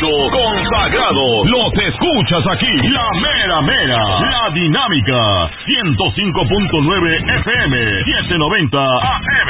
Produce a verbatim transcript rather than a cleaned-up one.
talento consagrado. Los escuchas aquí. La mera mera. La dinámica. ciento cinco punto nueve F M. setecientos noventa A M.